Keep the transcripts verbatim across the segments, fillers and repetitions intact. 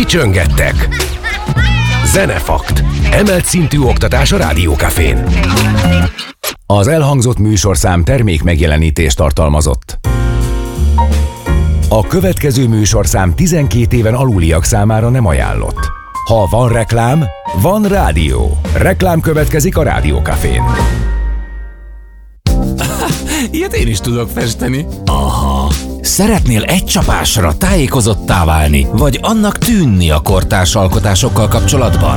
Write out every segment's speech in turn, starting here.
Csöngettek. Zenefakt. Emelt szintű oktatás a Rádió Cafén. Az elhangzott műsorszám termék megjelenítést tartalmazott. A következő műsorszám tizenkét éven aluliak számára nem ajánlott. Ha van reklám, van rádió. Reklám következik a Rádió Cafén. Ilyet én is tudok festeni. Aha. Szeretnél egy csapásra tájékozottá válni, vagy annak tűnni a kortárs alkotásokkal kapcsolatban?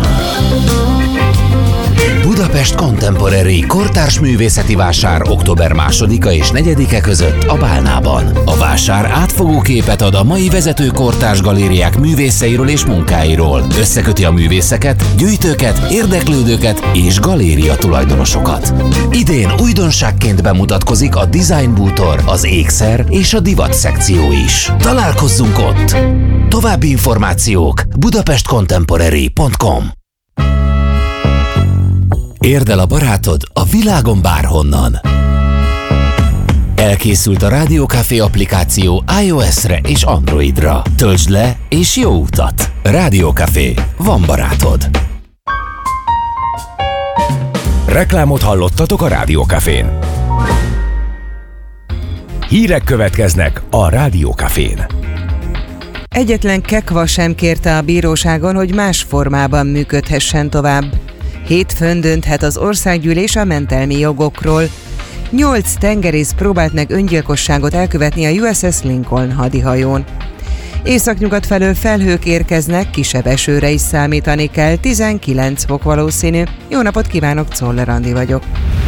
Budapest Contemporary kortárs művészeti vásár október másodika és negyedike között a Bálnában. A vásár átfogó képet ad a mai vezető kortárs galériák művészeiről és munkáiról. Összeköti a művészeket, gyűjtőket, érdeklődőket és galéria tulajdonosokat. Idén újdonságként bemutatkozik a Design Bútor, az ékszer és a divat szekció is. Találkozzunk ott! További információk budapest contemporary pont com. Érd el a barátod a világon bárhonnan. Elkészült a Rádió Café applikáció iOS-re és Androidra. Töltsd le és jó utat! Rádió Café. Van barátod. Reklámot hallottatok a Rádió Cafén. Hírek következnek a Rádió Cafén. Egyetlen kekva sem kérte a bíróságon, hogy más formában működhessen tovább. Hétfőn dönthet az országgyűlés a mentelmi jogokról. Nyolc tengerész próbált meg öngyilkosságot elkövetni a U S S Lincoln hadihajón. Északnyugat felől felhők érkeznek, kisebb esőre is számítani kell, tizenkilenc fok valószínű. Jó napot kívánok, Czoller Andi vagyok.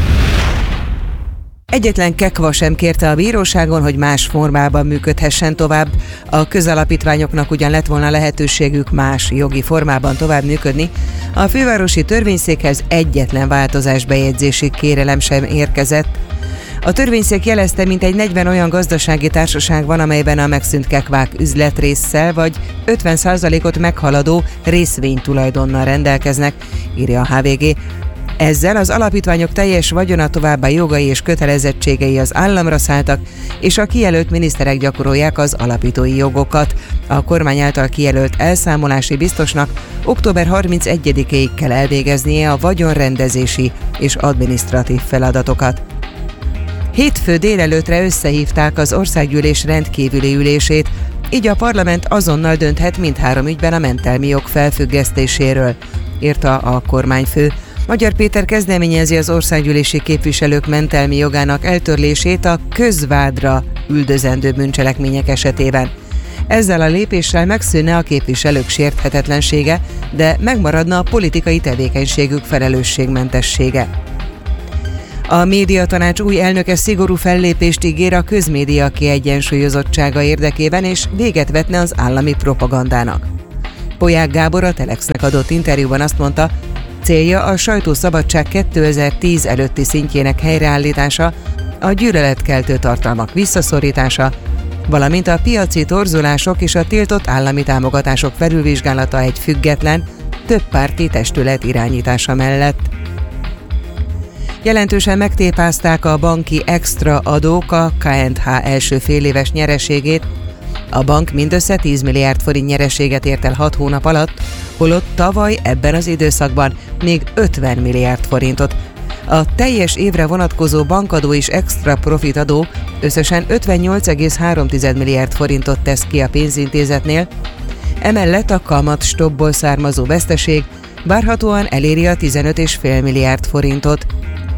Egyetlen kekva sem kérte a bíróságon, hogy más formában működhessen tovább. A közalapítványoknak ugyan lett volna lehetőségük más jogi formában tovább működni, a fővárosi törvényszékhez egyetlen változás bejegyzési kérelem sem érkezett. A törvényszék jelezte, mintegy negyven olyan gazdasági társaság van, amelyben a megszűnt kekvák üzletrésszel vagy ötven százalékot meghaladó részvénytulajdonnal rendelkeznek, írja a H V G. Ezzel az alapítványok teljes vagyona, továbbá jogai és kötelezettségei az államra szálltak, és a kijelölt miniszterek gyakorolják az alapítói jogokat. A kormány által kijelölt elszámolási biztosnak október harmincegyedikéig kell elvégeznie a vagyonrendezési és adminisztratív feladatokat. Hétfő délelőttre összehívták az országgyűlés rendkívüli ülését, így a parlament azonnal dönthet mindhárom ügyben a mentelmi jog felfüggesztéséről, írta a kormányfő. Magyar Péter kezdeményezi az országgyűlési képviselők mentelmi jogának eltörlését a közvádra üldözendő bűncselekmények esetében. Ezzel a lépéssel megszűnne a képviselők sérthetetlensége, de megmaradna a politikai tevékenységük felelősségmentessége. A médiatanács új elnöke szigorú fellépést ígér a közmédia kiegyensúlyozottsága érdekében, és véget vetne az állami propagandának. Polyák Gábor a Telexnek adott interjúban azt mondta, célja a sajtószabadság kétezer-tíz előtti szintjének helyreállítása, a gyűlöletkeltő tartalmak visszaszorítása, valamint a piaci torzulások és a tiltott állami támogatások felülvizsgálata egy független, többpárti testület irányítása mellett. Jelentősen megtépázták a banki extra adók a K and H első féléves nyereségét. A bank mindössze tíz milliárd forint nyereséget ért el hat hónap alatt, holott tavaly ebben az időszakban még ötven milliárd forintot. A teljes évre vonatkozó bankadó és extra profitadó összesen ötvennyolc egész három milliárd forintot tesz ki a pénzintézetnél, emellett a kamat stoppból származó veszteség várhatóan eléri a tizenöt egész öt milliárd forintot.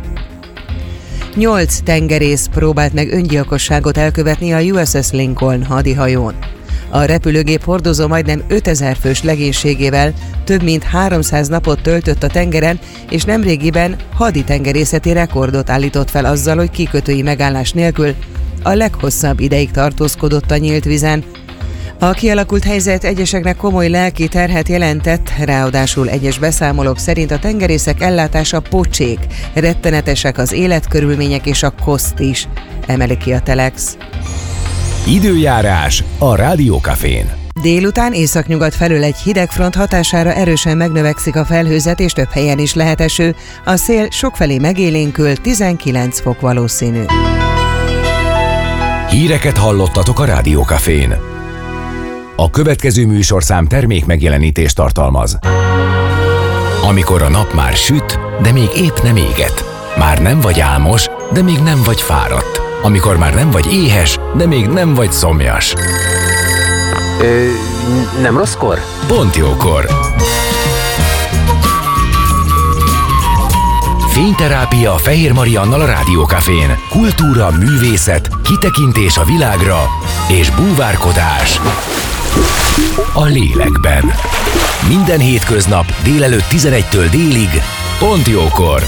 Nyolc tengerész próbált meg öngyilkosságot elkövetni a U S S Lincoln hadihajón. A repülőgép hordozó majdnem ötezer fős legénységével több mint háromszáz napot töltött a tengeren, és nemrégiben haditengerészeti rekordot állított fel azzal, hogy kikötői megállás nélkül a leghosszabb ideig tartózkodott a nyílt vízen. A kialakult helyzet egyeseknek komoly lelki terhet jelentett, ráadásul egyes beszámolók szerint a tengerészek ellátása pocsék, rettenetesek az életkörülmények és a koszt is, emeli ki a Telex. Időjárás a Rádió Cafén. Délután északnyugat felől egy hidegfront hatására erősen megnövekszik a felhőzet, és több helyen is lehet eső. A szél sokfelé megélénkül, tizenkilenc fok valószínű. Híreket hallottatok a Rádió Cafén. A következő műsorszám termék megjelenítést tartalmaz. Amikor a nap már süt, de még épp nem éget. Már nem vagy álmos, de még nem vagy fáradt. Amikor már nem vagy éhes, de még nem vagy szomjas. Ö, nem rosszkor? Pont jókor. Fényterápia Fehér Mariannal a Rádiókafén. Kultúra, művészet, kitekintés a világra és búvárkodás a lélekben. Minden hétköznap délelőtt tizenegytől délig, pont jókor.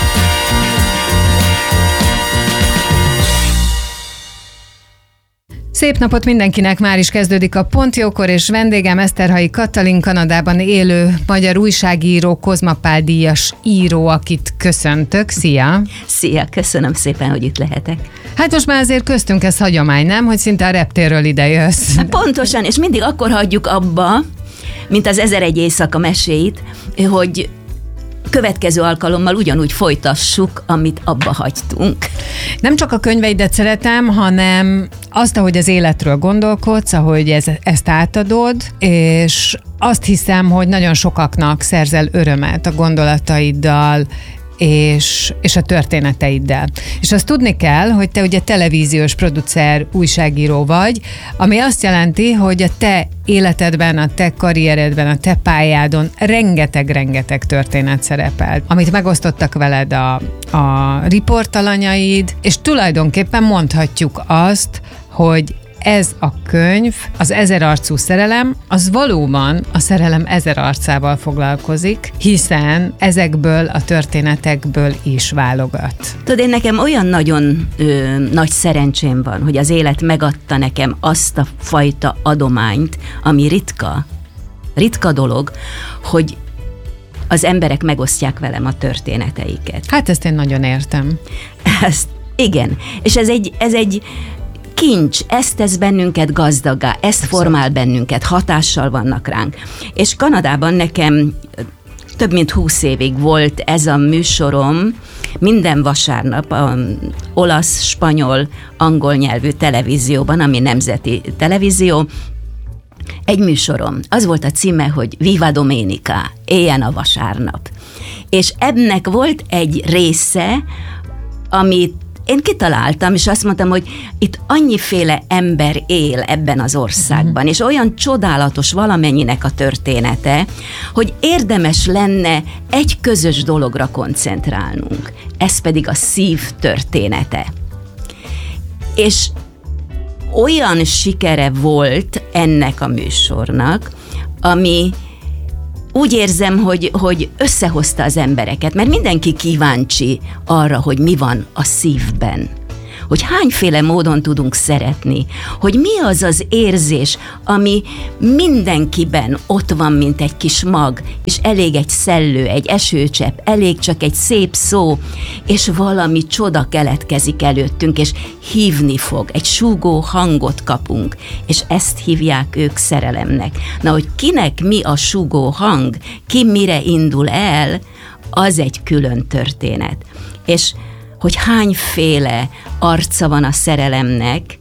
Szép napot mindenkinek, már is kezdődik a Pont Jókor, és vendégem Eszterhalyi Katalin, Kanadában élő magyar újságíró, Kozma Pál díjas író, akit köszöntök. Szia! Szia, köszönöm szépen, hogy itt lehetek. Hát most már azért köztünk ez hagyomány, nem? Hogy szinte a reptérről ide jössz. Pontosan, és mindig akkor hagyjuk abba, mint az Ezeregy éjszaka meséit, hogy következő alkalommal ugyanúgy folytassuk, amit abba hagytunk. Nem csak a könyveidet szeretem, hanem azt, ahogy az életről gondolkodsz, ahogy ez, ezt átadod, és azt hiszem, hogy nagyon sokaknak szerzel örömet a gondolataiddal, és, és a történeteiddel. És azt tudni kell, hogy te ugye televíziós producer, újságíró vagy, ami azt jelenti, hogy a te életedben, a te karrieredben, a te pályádon rengeteg-rengeteg történet szerepel, amit megosztottak veled a, a riportalanyaid, és tulajdonképpen mondhatjuk azt, hogy ez a könyv, az ezerarcú szerelem, az valóban a szerelem ezer arcával foglalkozik, hiszen ezekből a történetekből is válogat. Tudod, én nekem olyan nagyon ö, nagy szerencsém van, hogy az élet megadta nekem azt a fajta adományt, ami ritka, ritka dolog, hogy az emberek megosztják velem a történeteiket. Hát ezt én nagyon értem. Ezt, igen, és ez egy, ez egy kincs, ezt tesz bennünket gazdaggá, ezt formál bennünket, hatással vannak ránk. És Kanadában nekem több mint húsz évig volt ez a műsorom, minden vasárnap a olasz, spanyol, angol nyelvű televízióban, ami nemzeti televízió, egy műsorom. Az volt a címe, hogy Viva Domenica, éljen a vasárnap. És ennek volt egy része, amit én kitaláltam, és azt mondtam, hogy itt annyiféle ember él ebben az országban, és olyan csodálatos valamennyinek a története, hogy érdemes lenne egy közös dologra koncentrálnunk. Ez pedig a szív története. És olyan sikere volt ennek a műsornak, ami úgy érzem, hogy, hogy összehozta az embereket, mert mindenki kíváncsi arra, hogy mi van a szívben. Hogy hányféle módon tudunk szeretni, hogy mi az az érzés, ami mindenkiben ott van, mint egy kis mag, és elég egy szellő, egy esőcsepp, elég csak egy szép szó, és valami csoda keletkezik előttünk, és hívni fog, egy súgó hangot kapunk, és ezt hívják ők szerelemnek. Na, hogy kinek mi a súgó hang, ki mire indul el, az egy külön történet. És hogy hányféle arca van a szerelemnek,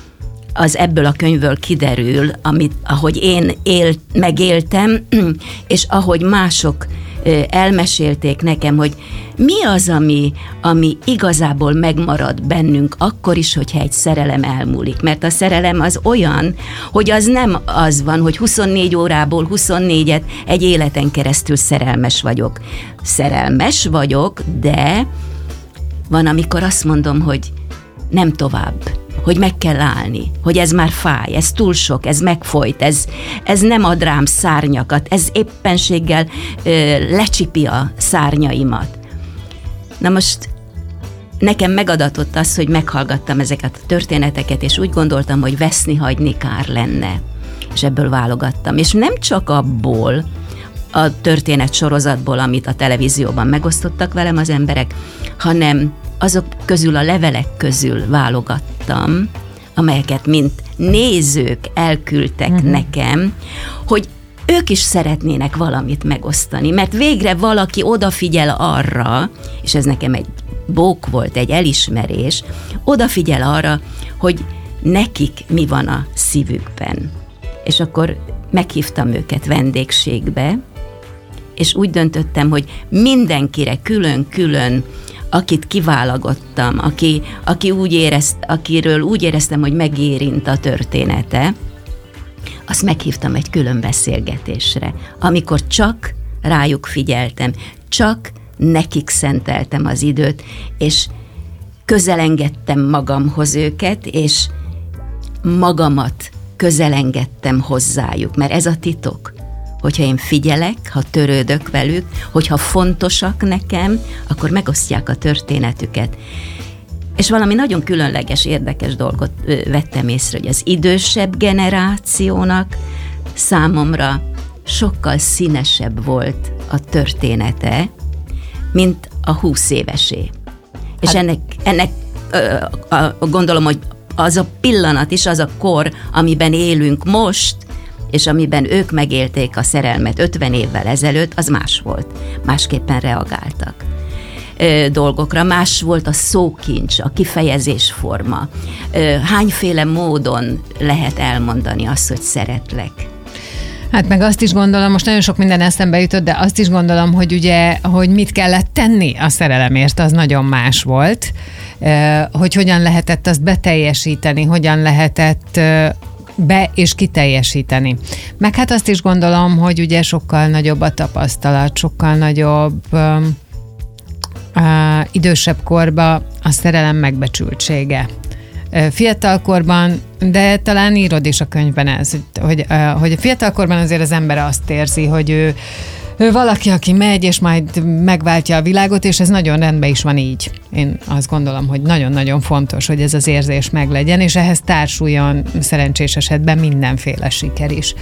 az ebből a könyvből kiderül, amit, ahogy én él, megéltem, és ahogy mások elmesélték nekem, hogy mi az, ami, ami igazából megmarad bennünk akkor is, hogyha egy szerelem elmúlik. Mert a szerelem az olyan, hogy az nem az van, hogy huszonnégy órából huszonnégyet egy életen keresztül szerelmes vagyok. Szerelmes vagyok, de van, amikor azt mondom, hogy nem tovább, hogy meg kell állni, hogy ez már fáj, ez túl sok, ez megfojt, ez, ez nem ad rám szárnyakat, ez éppenséggel ö, lecsipi a szárnyaimat. Na most nekem megadatott az, hogy meghallgattam ezeket a történeteket, és úgy gondoltam, hogy veszni, hagyni kár lenne. És ebből válogattam. És nem csak abból, a történet sorozatból, amit a televízióban megosztottak velem az emberek, hanem azok közül, a levelek közül válogattam, amelyeket mint nézők elküldtek uh-huh. nekem, hogy ők is szeretnének valamit megosztani, mert végre valaki odafigyel arra, és ez nekem egy bók volt, egy elismerés, odafigyel arra, hogy nekik mi van a szívükben. és akkor meghívtam őket vendégségbe, és úgy döntöttem, hogy mindenkire külön-külön, akit kiválogattam, aki, aki úgy érezt, akiről úgy éreztem, hogy megérint a története, azt meghívtam egy külön beszélgetésre, amikor csak rájuk figyeltem, csak nekik szenteltem az időt, és közelengedtem magamhoz őket, és magamat közelengedtem hozzájuk, mert ez a titok, hogyha én figyelek, ha törődök velük, hogyha fontosak nekem, akkor megosztják a történetüket. És valami nagyon különleges, érdekes dolgot vettem észre, hogy az idősebb generációnak számomra sokkal színesebb volt a története, mint a húsz évesé. És hát, ennek, ennek a, a, a, gondolom, hogy az a pillanat is, az a kor, amiben élünk most, és amiben ők megélték a szerelmet ötven évvel ezelőtt, az más volt. Másképpen reagáltak ö, dolgokra, más volt a szókincs, a kifejezésforma. Ö, hányféle módon lehet elmondani azt, hogy szeretlek? Hát meg azt is gondolom, most nagyon sok minden eszembe jutott, de azt is gondolom, hogy ugye, hogy mit kellett tenni a szerelemért, az nagyon más volt. Hogy hogyan lehetett azt beteljesíteni, hogyan lehetett be- és kiteljesíteni. Meg hát azt is gondolom, hogy ugye sokkal nagyobb a tapasztalat, sokkal nagyobb uh, uh, idősebb korban a szerelem megbecsültsége. Fiatalkorban, de talán írod is a könyvben ez, hogy, hogy, hogy a fiatalkorban azért az ember azt érzi, hogy ő, ő valaki, aki megy, és majd megváltja a világot, és ez nagyon rendben is van így. Én azt gondolom, hogy nagyon-nagyon fontos, hogy ez az érzés meglegyen, és ehhez társuljon szerencsés esetben mindenféle siker is.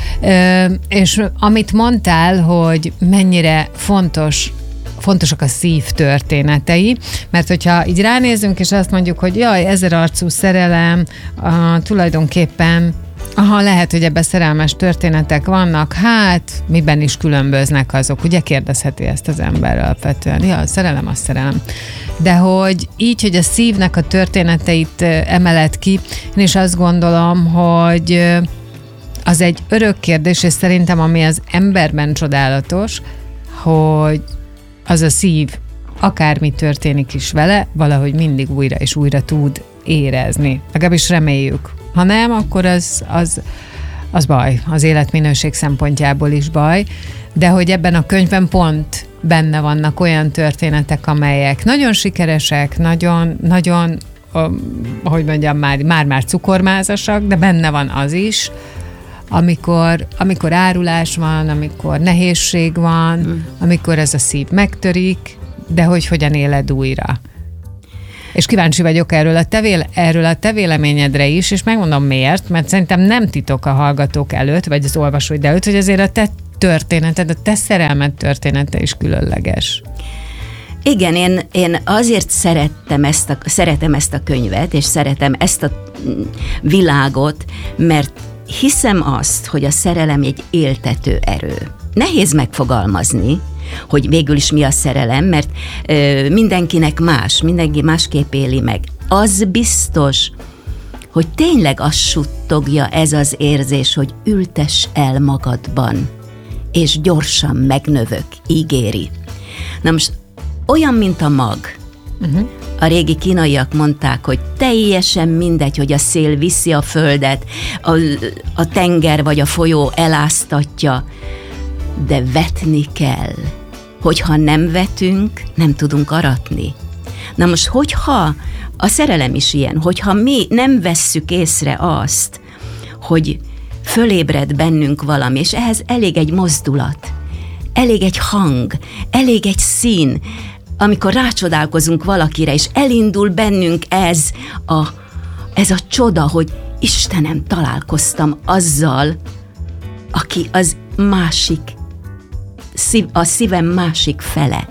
És amit mondtál, hogy mennyire fontos fontosak a szív történetei, mert hogyha így ránézünk, és azt mondjuk, hogy jaj, ezerarcú szerelem, uh, tulajdonképpen, aha, lehet, hogy ebben szerelmes történetek vannak, hát miben is különböznek azok, ugye kérdezheti ezt az ember alapvetően. Ja, a szerelem, a szerelem. De hogy így, hogy a szívnek a történeteit emeled ki, én is azt gondolom, hogy az egy örök kérdés, és szerintem ami az emberben csodálatos, hogy az a szív, akármi történik is vele, valahogy mindig újra és újra tud érezni. Legalábbis reméljük. Ha nem, akkor az, az, az baj. Az életminőség szempontjából is baj. De hogy ebben a könyvben pont benne vannak olyan történetek, amelyek nagyon sikeresek, nagyon, nagyon, hogy mondjam, már, már-már cukormázasak, de benne van az is, Amikor, amikor árulás van, amikor nehézség van, mm. amikor ez a szív megtörik, de hogy hogyan éled újra. És kíváncsi vagyok erről a, te véle, erről a te véleményedre is, és megmondom miért, mert szerintem nem titok a hallgatók előtt, vagy az olvasóid előtt, hogy azért a te történeted, a te szerelmed története is különleges. Igen, én, én azért szerettem ezt a, szeretem ezt a könyvet, és szeretem ezt a világot, mert hiszem azt, hogy a szerelem egy éltető erő. Nehéz megfogalmazni, hogy végül is mi a szerelem, mert ö, mindenkinek más, mindenki másképp éli meg. Az biztos, hogy tényleg azt suttogja ez az érzés, hogy ültess el magadban, és gyorsan megnövök, ígéri. Na most olyan, mint a mag. Uh-huh. A régi kínaiak mondták, hogy teljesen mindegy, hogy a szél viszi a földet, a, a tenger vagy a folyó eláztatja, de vetni kell. Hogyha nem vetünk, nem tudunk aratni. Na most, hogyha a szerelem is ilyen, hogyha mi nem vesszük észre azt, hogy fölébred bennünk valami, és ehhez elég egy mozdulat, elég egy hang, elég egy szín, amikor rácsodálkozunk valakire, és elindul bennünk ez a, ez a csoda, hogy Istenem, találkoztam azzal, aki az másik, szív, a szívem másik fele.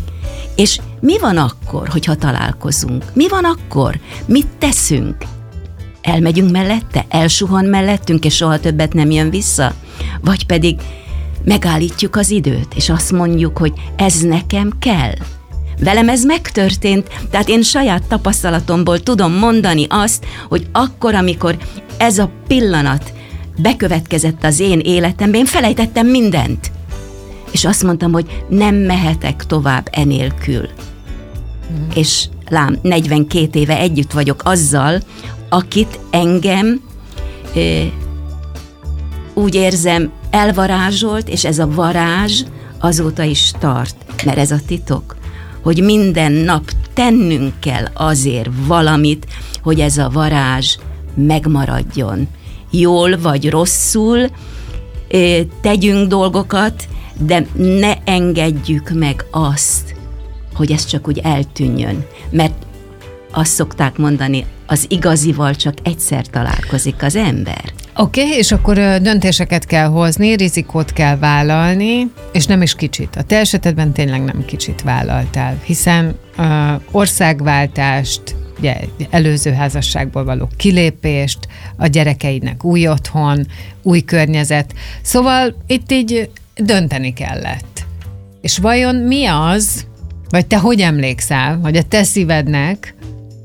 És mi van akkor, hogyha találkozunk? Mi van akkor? Mit teszünk? Elmegyünk mellette? Elsuhan mellettünk, és soha többet nem jön vissza? Vagy pedig megállítjuk az időt, és azt mondjuk, hogy ez nekem kell? Velem ez megtörtént, tehát én saját tapasztalatomból tudom mondani azt, hogy akkor, amikor ez a pillanat bekövetkezett az én életemben, én felejtettem mindent. És azt mondtam, hogy nem mehetek tovább enélkül. Mm. És lám, negyvenkét éve együtt vagyok azzal, akit engem ö, úgy érzem elvarázsolt, és ez a varázs azóta is tart. Mert ez a titok, hogy minden nap tennünk kell azért valamit, hogy ez a varázs megmaradjon. Jól vagy rosszul ö, tegyünk dolgokat, de ne engedjük meg azt, hogy ez csak úgy eltűnjön. Mert azt szokták mondani, az igazival csak egyszer találkozik az ember. Oké, okay, és akkor döntéseket kell hozni, rizikót kell vállalni, és nem is kicsit. A te esetedben tényleg nem kicsit vállaltál, hiszen uh, országváltást, ugye, előző házasságból való kilépést, a gyerekeidnek új otthon, új környezet. Szóval itt így dönteni kellett. És vajon mi az, vagy te hogy emlékszel, hogy a te szívednek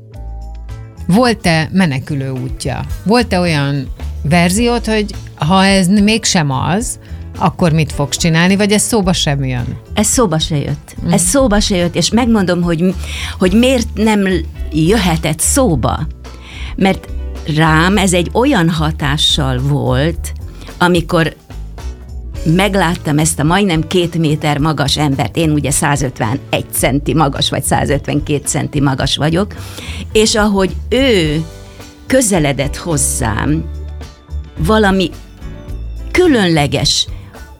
volt-e menekülő útja? Volt-e olyan verziót, hogy ha ez mégsem az, akkor mit fogsz csinálni, vagy ez szóba sem jön? Ez szóba se jött. Mm. Ez szóba se jött, és megmondom, hogy, hogy miért nem jöhetett szóba. Mert rám ez egy olyan hatással volt, amikor megláttam ezt a majdnem két méter magas embert, én ugye százötvenegy centi magas, vagy százötvenkét centi magas vagyok, és ahogy ő közeledett hozzám, valami különleges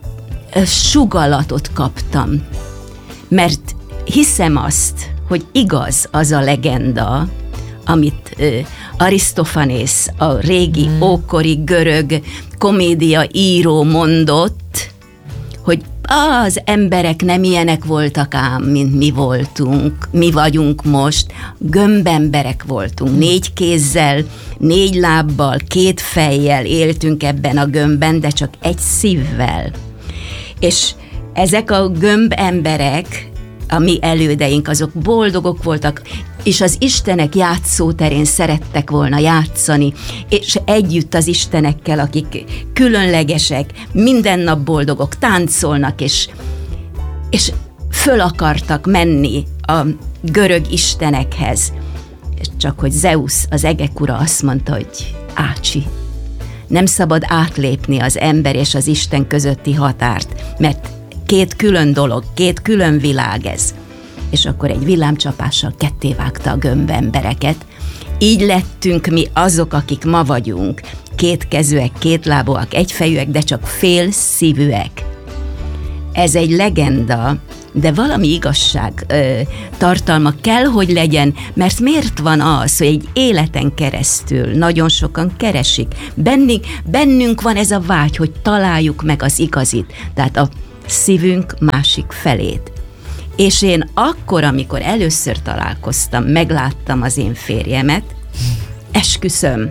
sugallatot kaptam, mert hiszem azt, hogy igaz az a legenda, amit uh, Arisztofanész, a régi hmm. ókori görög komédia író mondott, hogy az emberek nem ilyenek voltak ám, mint mi voltunk, mi vagyunk most, gömbemberek voltunk, négy kézzel, négy lábbal, két fejjel éltünk ebben a gömbben, de csak egy szívvel. És ezek a gömbemberek, a mi elődeink, azok boldogok voltak, és az istenek játszóterén szerettek volna játszani, és együtt az istenekkel, akik különlegesek, minden nap boldogok, táncolnak, és, és föl akartak menni a görög istenekhez. Csak hogy Zeusz, az egek ura azt mondta, hogy ácsi, nem szabad átlépni az ember és az Isten közötti határt, mert két külön dolog, két külön világ ez. És akkor egy villámcsapással kettévágta a gömbembereket. Így lettünk mi azok, akik ma vagyunk. Kétkezűek, kétlábúak, egyfejűek, de csak fél szívűek. Ez egy legenda, de valami igazság ö, tartalma kell, hogy legyen, mert miért van az, hogy egy életen keresztül nagyon sokan keresik. Bennünk, bennünk van ez a vágy, hogy találjuk meg az igazit, tehát a szívünk másik felét. És én akkor, amikor először találkoztam, megláttam az én férjemet, esküszöm,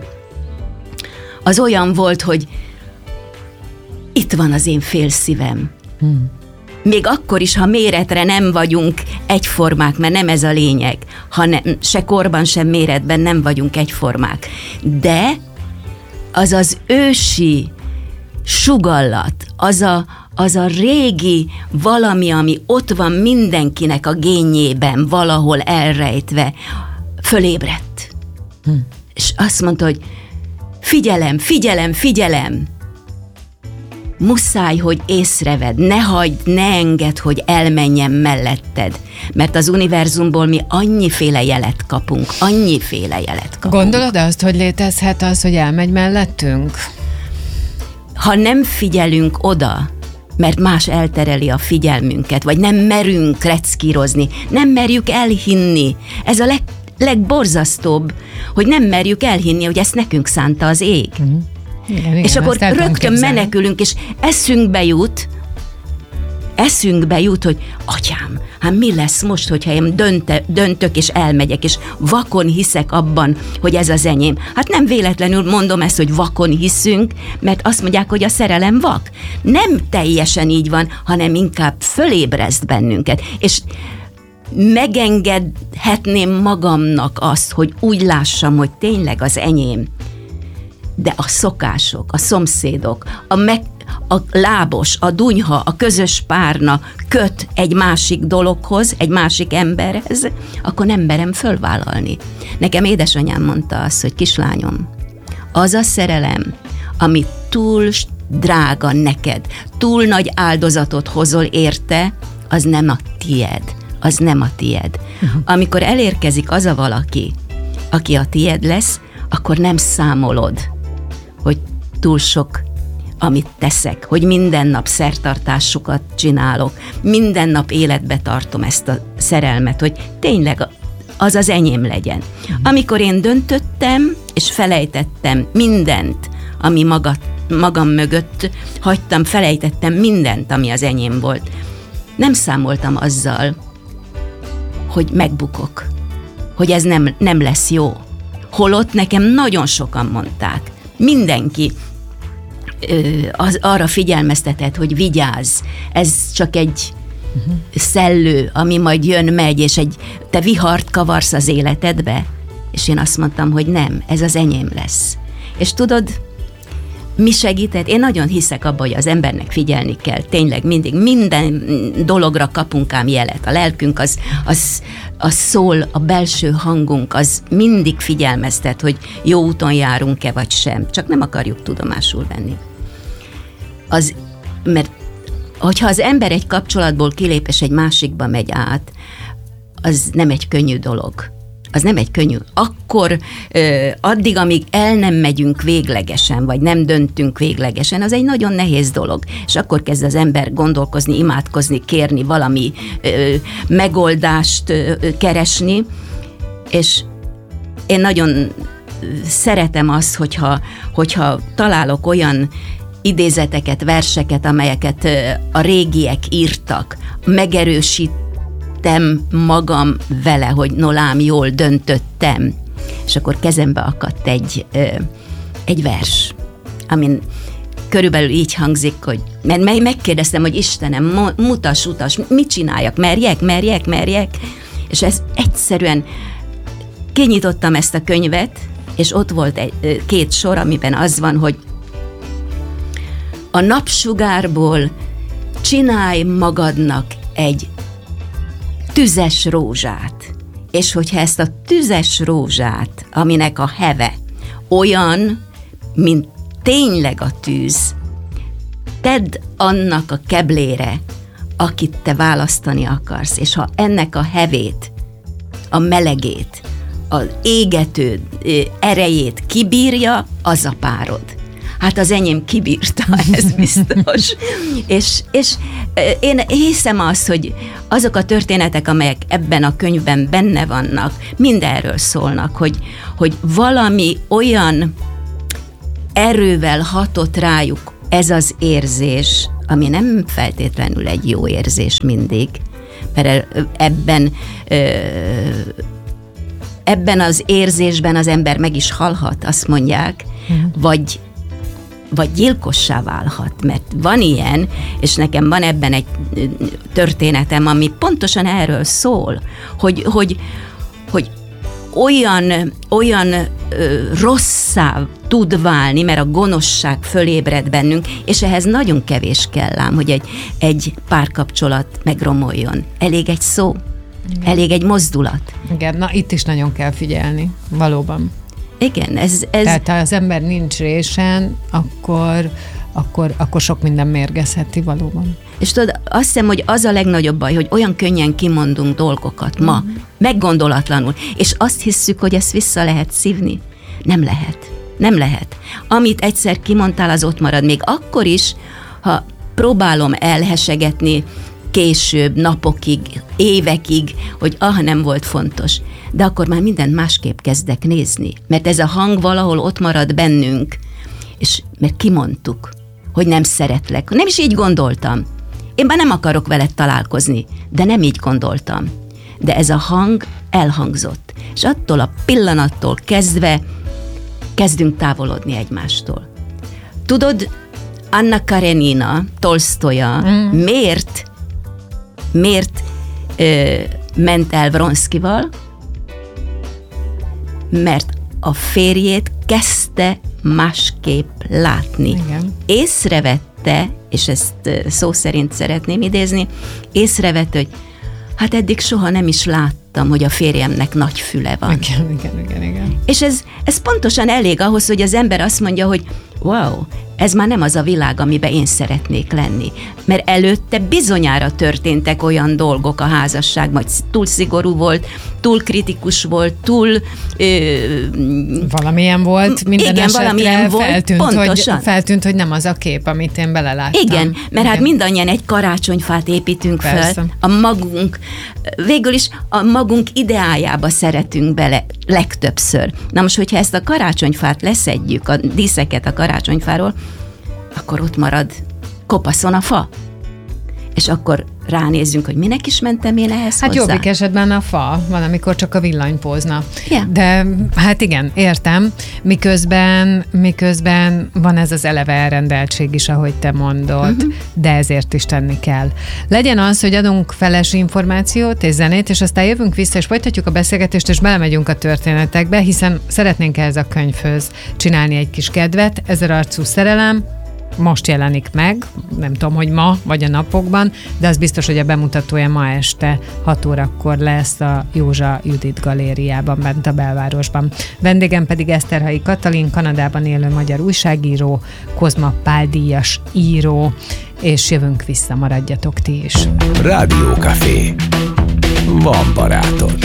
az olyan volt, hogy itt van az én félszívem. Hmm. Még akkor is, ha méretre nem vagyunk egyformák, mert nem ez a lényeg, hanem se korban, sem méretben nem vagyunk egyformák. De az az ősi sugallat, az a, az a régi valami, ami ott van mindenkinek a génjében, valahol elrejtve, fölébredt. Hm. És azt mondta, hogy figyelem, figyelem, figyelem, muszáj, hogy észrevedd, ne hagyd, ne engedd, hogy elmenjen melletted, mert az univerzumból mi annyiféle jelet kapunk, annyiféle jelet kapunk. Gondolod azt, hogy létezhet az, hogy elmegy mellettünk? Ha nem figyelünk oda, mert más eltereli a figyelmünket, vagy nem merünk reckírozni, nem merjük elhinni. Ez a leg, legborzasztóbb, hogy nem merjük elhinni, hogy ezt nekünk szánta az ég. Mm. Igen, és igen, akkor rögtön menekülünk, és eszünkbe jut, eszünkbe jut, hogy atyám, hát mi lesz most, hogyha én dönte, döntök és elmegyek, és vakon hiszek abban, hogy ez az enyém. Hát nem véletlenül mondom ezt, hogy vakon hiszünk, mert azt mondják, hogy a szerelem vak. Nem teljesen így van, hanem inkább fölébreszt bennünket. És megengedhetném magamnak azt, hogy úgy lássam, hogy tényleg az enyém. de a szokások, a szomszédok, a, meg, a lábos, a dunyha, a közös párna köt egy másik dologhoz, egy másik emberhez, akkor nem merem fölvállalni. Nekem édesanyám mondta azt, hogy kislányom, az a szerelem, ami túl drága neked, túl nagy áldozatot hozol érte, az nem a tied, az nem a tied. Uh-huh. Amikor elérkezik az a valaki, aki a tied lesz, akkor nem számolod, hogy túl sok, amit teszek, hogy minden nap szertartásokat csinálok, minden nap életbe tartom ezt a szerelmet, hogy tényleg az az enyém legyen. Uh-huh. Amikor én döntöttem, és felejtettem mindent, ami maga, magam mögött hagytam, felejtettem mindent, ami az enyém volt. Nem számoltam azzal, hogy megbukok, hogy ez nem, nem lesz jó. Holott nekem nagyon sokan mondták. Mindenki ö, az, arra figyelmeztetett, hogy vigyázz, ez csak egy uh-huh. szellő, ami majd jön, megy, és egy, te vihart kavarsz az életedbe. És én azt mondtam, hogy nem, ez az enyém lesz. És tudod, mi segített? Én nagyon hiszek abban, hogy az embernek figyelni kell. Tényleg mindig, minden dologra kapunk ám jelet. A lelkünk az, az, az szól, a belső hangunk az mindig figyelmeztet, hogy jó úton járunk-e vagy sem. Csak nem akarjuk tudomásul venni. Az, mert hogyha az ember egy kapcsolatból kilép és egy másikba megy át, az nem egy könnyű dolog. Az nem egy könnyű. Akkor ö, addig, amíg el nem megyünk véglegesen, vagy nem döntünk véglegesen, az egy nagyon nehéz dolog. És akkor kezd az ember gondolkozni, imádkozni, kérni, valami ö, megoldást ö, keresni, és én nagyon szeretem azt, hogyha, hogyha találok olyan idézeteket, verseket, amelyeket ö, a régiek írtak, megerősít magam vele, hogy nolám, jól döntöttem. És akkor kezembe akadt egy, ö, egy vers, amin körülbelül így hangzik, hogy mert megkérdeztem, hogy Istenem, mutass, utas, mit csináljak, merjek, merjek, merjek, és ez egyszerűen kinyitottam ezt a könyvet, és ott volt egy, két sor, amiben az van, hogy a napsugárból csinálj magadnak egy tüzes rózsát, és hogyha ezt a tüzes rózsát, aminek a heve olyan, mint tényleg a tűz, tedd annak a keblére, akit te választani akarsz, és ha ennek a hevét, a melegét, az égető erejét kibírja, az a párod. Hát az enyém kibírta, ez biztos. és, és én hiszem azt, hogy azok a történetek, amelyek ebben a könyvben benne vannak, mindenről szólnak, hogy, hogy valami olyan erővel hatott rájuk ez az érzés, ami nem feltétlenül egy jó érzés mindig, mert ebben ebben az érzésben az ember meg is halhat, azt mondják, hmm. vagy vagy gyilkossá válhat, mert van ilyen, és nekem van ebben egy történetem, ami pontosan erről szól, hogy, hogy, hogy olyan, olyan ö, rosszá tud válni, mert a gonoszság fölébred bennünk, és ehhez nagyon kevés kell ám, hogy egy, egy párkapcsolat megromoljon. Elég egy szó, igen. Elég egy mozdulat. Igen, na itt is nagyon kell figyelni, valóban. Igen, ez, ez... Tehát ha az ember nincs résen, akkor, akkor, akkor sok minden mérgezheti valóban. És tudod, azt hiszem, hogy az a legnagyobb baj, hogy olyan könnyen kimondunk dolgokat ma, mm. meggondolatlanul, és azt hisszük, hogy ezt vissza lehet szívni. Nem lehet. Nem lehet. Amit egyszer kimondtál, az ott marad. Még akkor is, ha próbálom elhesegetni később, napokig, évekig, hogy ah, nem volt fontos. De akkor már mindent másképp kezdek nézni. Mert ez a hang valahol ott marad bennünk, és mert kimondtuk, hogy nem szeretlek. Nem is így gondoltam. Én már nem akarok veled találkozni, de nem így gondoltam. De ez a hang elhangzott. És attól a pillanattól kezdve kezdünk távolodni egymástól. Tudod, Anna Karenina, Tolsztoja, mm. miért miért ö, ment el Vronszkival? Mert a férjét kezdte másképp látni. Igen. Észrevette, és ezt szó szerint szeretném idézni, észrevette, hogy hát eddig soha nem is láttam, hogy a férjemnek nagy füle van. Igen, igen, igen, igen. És ez, ez pontosan elég ahhoz, hogy az ember azt mondja, hogy wow, ez már nem az a világ, amiben én szeretnék lenni. Mert előtte bizonyára történtek olyan dolgok a házasságban, hogy túl szigorú volt, túl kritikus volt, túl... Ö, valamilyen volt, minden igen, esetre valamilyen volt, feltűnt, pontosan. hogy, feltűnt, hogy nem az a kép, amit én beleláttam. Igen, mert igen. hát mindannyian egy karácsonyfát építünk Persze. fel, a magunk, végül is a magunk ideájába szeretünk bele legtöbbször. Na most, hogyha ezt a karácsonyfát leszedjük, a díszeket a karácsonyfáról, akkor ott marad kopaszon a fa. És akkor ránézzünk, hogy minek is mentem én ehhez Hát hozzá. jobbik esetben a fa, van, amikor csak a villany pózna. Yeah. De hát igen, értem, miközben, miközben van ez az eleve elrendeltség is, ahogy te mondod, uh-huh. de ezért is tenni kell. Legyen az, hogy adunk feles információt és zenét, és aztán jövünk vissza, és folytatjuk a beszélgetést, és belemegyünk a történetekbe, hiszen szeretnénk ehhez a könyvhöz csinálni egy kis kedvet. Ezer arcú szerelem most jelenik meg, nem tudom, hogy ma, vagy a napokban, de az biztos, hogy a bemutatója ma este hat órakor lesz a Józsa Judit galériában, bent a belvárosban. Vendégem pedig Eszterhalyi Katalin, Kanadában élő magyar újságíró, Kozma Pál díjas író, és jövünk vissza, maradjatok ti is. Rádiókafé. Van barátod.